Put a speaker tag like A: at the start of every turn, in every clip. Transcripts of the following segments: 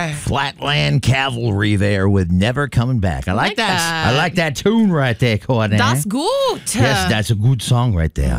A: Flatland Cavalry there with Never Coming Back. I like that. I like that tune right there, Courtney.
B: Das gut.
A: Yes, that's a good song right there.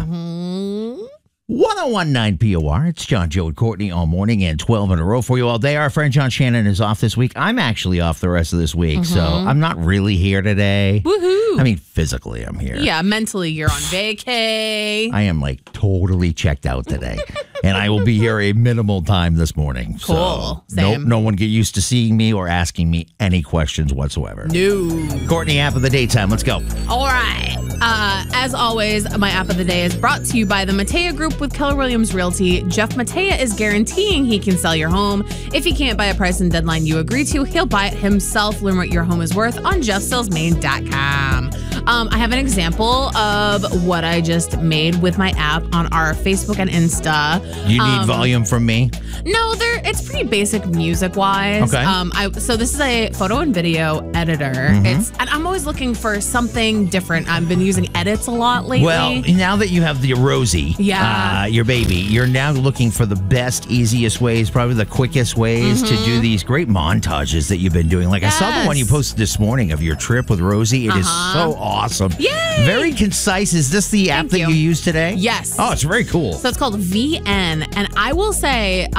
A: 1019 POR. It's John, Joe, and Courtney all morning and 12 in a row for you all day. Our friend John Shannon is off this week. I'm actually off the rest of this week, so I'm not really here today.
B: Woohoo.
A: I mean, physically I'm here.
B: Yeah, mentally you're on vacay.
A: I am like totally checked out today. And I will be here a minimal time this morning.
B: Cool.
A: So
B: Same.
A: no one get used to seeing me or asking me any questions whatsoever.
B: No.
A: Courtney, app of the daytime. Let's go.
B: All right. As always, my app of the day is brought to you by the Matea Group with Keller Williams Realty. Jeff Matea is guaranteeing he can sell your home. If he can't buy a price and deadline you agree to, he'll buy it himself. Learn what your home is worth on jeffsalesmaine.com. I have an example of what I just made with my app on our Facebook and Insta.
A: You need volume from me?
B: No, it's pretty basic music-wise.
A: Okay.
B: So this is a photo and video editor. And I'm always looking for something different. I've been using edits a lot lately.
A: Well, now that you have the Rosie, your baby, you're now looking for the best, easiest ways, probably the quickest ways to do these great montages that you've been doing. Like I saw the one you posted this morning of your trip with Rosie. It is so awesome.
B: Yay!
A: Very concise. Is this the app that you use today?
B: Yes.
A: Oh, it's very cool.
B: So it's called VN. And I will say,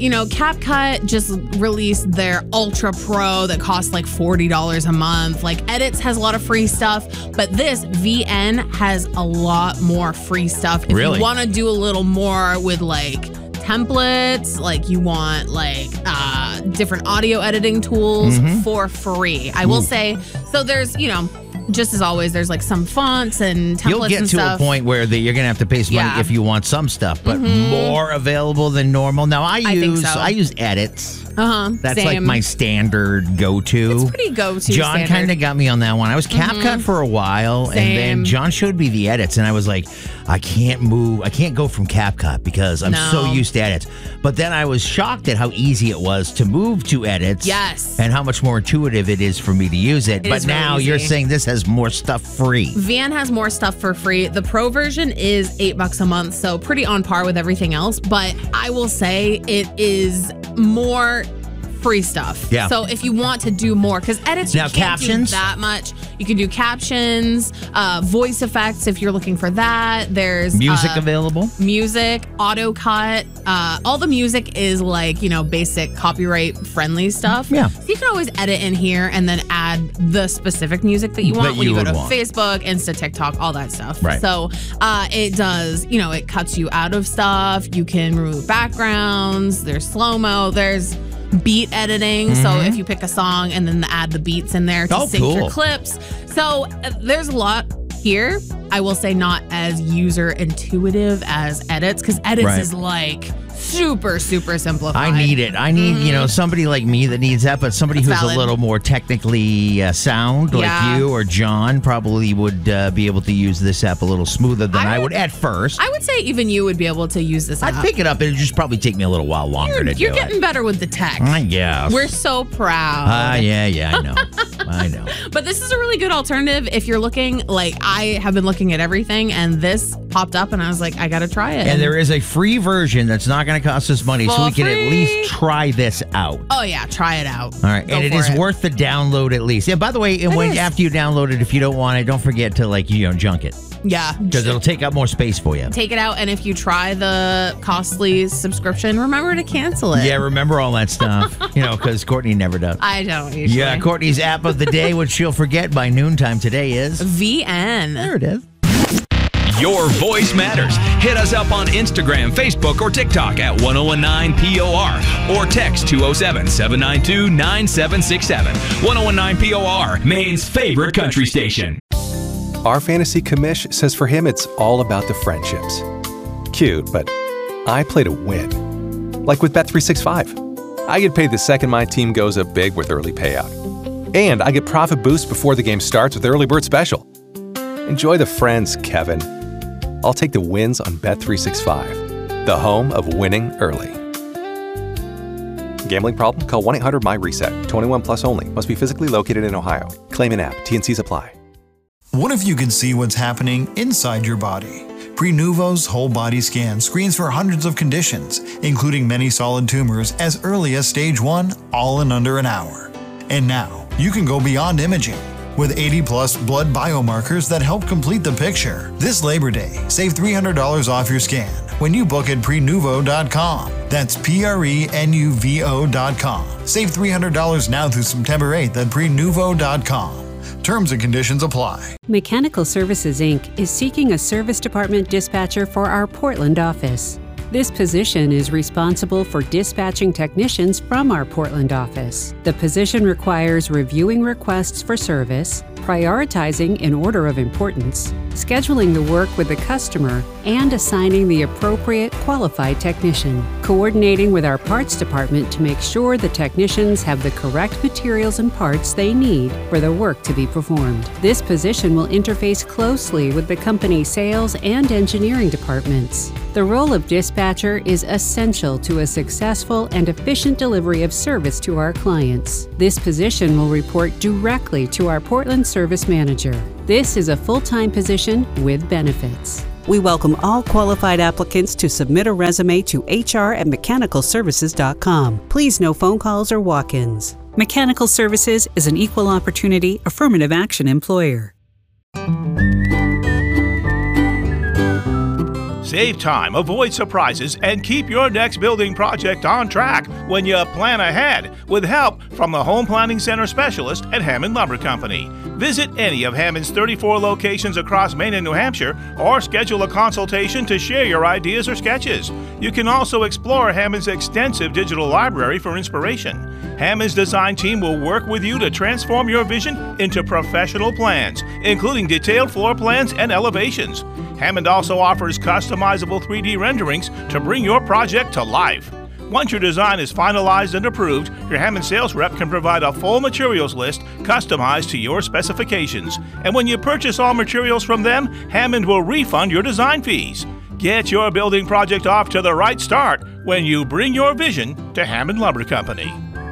B: CapCut just released their Ultra Pro that costs like $40 a month. Like Edits has a lot of free stuff, but this VN has a lot more free stuff. If you want to do a little more with like templates, like you want like different audio editing tools for free. I will say, so there's, just as always, there's like some fonts and templates and stuff.
A: You'll get to a point where you're going to have to pay some money if you want some stuff, but more available than normal. Now, I use Edits. That's like my standard go-to.
B: It's pretty go-to.
A: John kind of got me on that one. I was CapCut for a while, and then John showed me the Edits, and I was like, I can't go from CapCut because I'm so used to Edits. But then I was shocked at how easy it was to move to Edits.
B: Yes.
A: And how much more intuitive it is for me to use it. But now you're saying this has more stuff free.
B: VN has more stuff for free. The Pro version is $8 a month, so pretty on par with everything else. But I will say it is more free stuff. Yeah. So if you want to do more, because Edits you can't do that much. You can do captions, voice effects if you're looking for that. There's
A: music available.
B: Music, auto cut. All the music is like, basic copyright friendly stuff. Yeah. So you can always edit in here and then add the specific music that you want when you go to Facebook, Insta, TikTok, all that stuff. Right. So it does, it cuts you out of stuff. You can remove backgrounds. There's slow-mo. There's beat editing. So if you pick a song and then add the beats in there to sync your clips. So there's a lot here. I will say not as user intuitive as Edits, because Edits is like super, super simplified.
A: I need it. I need, somebody like me that needs that, but somebody who's a little more technically sound, like you or John, probably would be able to use this app a little smoother than I would at first.
B: I would say even you would be able to use this app.
A: I'd pick it up. It'd just probably take me a little while longer to do it.
B: You're getting better with the tech.
A: Yeah.
B: We're so proud.
A: Yeah, I know. I know.
B: But this is a really good alternative if you're looking, like I have been looking at everything, and this popped up, and I was like, I got to try it.
A: And there is a free version that's not going to cost us money, so we can at least try this out.
B: Oh, yeah. Try it out.
A: All right. And it is worth the download at least. Yeah, by the way, after you download it, if you don't want it, don't forget to, junk it.
B: Yeah.
A: Because it'll take up more space for you.
B: Take it out, and if you try the costly subscription, remember to cancel it.
A: Yeah, remember all that stuff. Because Courtney never does.
B: I don't usually.
A: Yeah, Courtney's app of the day, which she'll forget by noontime today, is
B: VN.
A: There it is.
C: Your voice matters. Hit us up on Instagram, Facebook, or TikTok at 1019POR or text 207-792-9767. 1019POR, Maine's favorite country station.
D: Our fantasy commish says for him it's all about the friendships. Cute, but I play to win. Like with Bet365. I get paid the second my team goes up big with early payout. And I get profit boost before the game starts with Early Bird Special. Enjoy the friends, Kevin. I'll take the wins on Bet365, the home of winning early. Gambling problem? Call 1-800-MY-RESET. 21 plus only. Must be physically located in Ohio. Claim an app. T&Cs apply.
E: What if you could see what's happening inside your body? Prenuvo's whole body scan screens for hundreds of conditions, including many solid tumors as early as stage 1, all in under an hour. And now, you can go beyond imaging. With 80-plus blood biomarkers that help complete the picture. This Labor Day, save $300 off your scan when you book at Prenuvo.com. That's Prenuvo.com. Save $300 now through September 8th at Prenuvo.com. Terms and conditions apply.
F: Mechanical Services, Inc. is seeking a service department dispatcher for our Portland office. This position is responsible for dispatching technicians from our Portland office. The position requires reviewing requests for service, prioritizing in order of importance, scheduling the work with the customer, and assigning the appropriate qualified technician, coordinating with our parts department to make sure the technicians have the correct materials and parts they need for the work to be performed. This position will interface closely with the company's sales and engineering departments. The role of dispatcher is essential to a successful and efficient delivery of service to our clients. This position will report directly to our Portland Service Manager. This is a full-time position with benefits.
G: We welcome all qualified applicants to submit a resume to hr@mechanicalservices.com. Please no phone calls or walk-ins. Mechanical Services is an equal opportunity affirmative action employer.
H: Save time, avoid surprises, and keep your next building project on track when you plan ahead with help from the Home Planning Center specialist at Hammond Lumber Company. Visit any of Hammond's 34 locations across Maine and New Hampshire or schedule a consultation to share your ideas or sketches. You can also explore Hammond's extensive digital library for inspiration. Hammond's design team will work with you to transform your vision into professional plans, including detailed floor plans and elevations. Hammond also offers customizable 3D renderings to bring your project to life. Once your design is finalized and approved, your Hammond sales rep can provide a full materials list customized to your specifications. And when you purchase all materials from them, Hammond will refund your design fees. Get your building project off to the right start when you bring your vision to Hammond Lumber Company.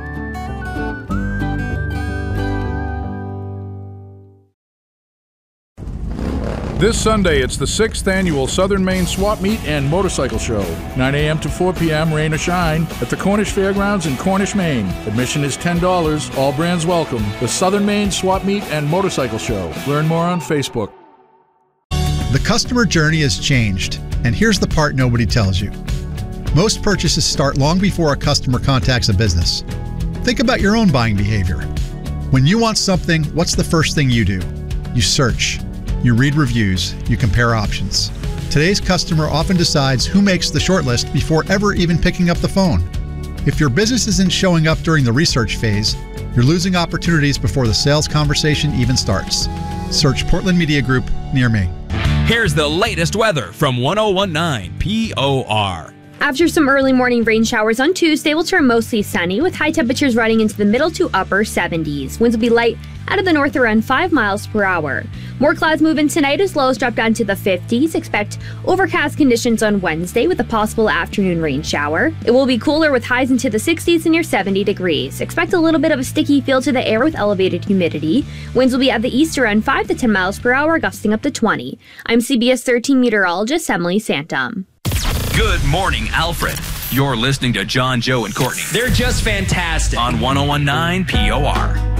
I: This Sunday, it's the 6th annual Southern Maine Swap Meet and Motorcycle Show. 9 a.m. to 4 p.m., rain or shine, at the Cornish Fairgrounds in Cornish, Maine. Admission is $10. All brands welcome. The Southern Maine Swap Meet and Motorcycle Show. Learn more on Facebook.
J: The customer journey has changed, and here's the part nobody tells you. Most purchases start long before a customer contacts a business. Think about your own buying behavior. When you want something, what's the first thing you do? You search. You read reviews, you compare options. Today's customer often decides who makes the shortlist before ever even picking up the phone. If your business isn't showing up during the research phase, you're losing opportunities before the sales conversation even starts. Search Portland Media Group near me.
C: Here's the latest weather from 1019 POR.
K: After some early morning rain showers on Tuesday, we'll turn mostly sunny with high temperatures running into the middle to upper 70s. Winds will be light out of the north around 5 miles per hour. More clouds move in tonight as lows drop down to the 50s. Expect overcast conditions on Wednesday with a possible afternoon rain shower. It will be cooler with highs into the 60s and near 70 degrees. Expect a little bit of a sticky feel to the air with elevated humidity. Winds will be at the east around 5 to 10 miles per hour, gusting up to 20. I'm CBS 13 meteorologist Emily Santum.
C: Good morning, Alfred. You're listening to John, Joe, and Courtney.
L: They're just fantastic.
C: On 1019 POR.